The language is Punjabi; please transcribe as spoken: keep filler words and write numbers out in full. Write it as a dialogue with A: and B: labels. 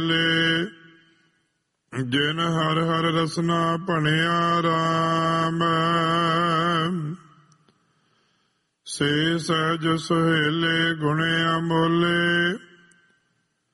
A: ਜਿਨ ਹਰ ਹਰ ਰਸਨਾ ਭਣਿਆ ਰਾਮ, ਸੇ ਸਹਿਜ ਸੁਹੇਲੇ ਗੁਣ ਅਮੋਲੇ।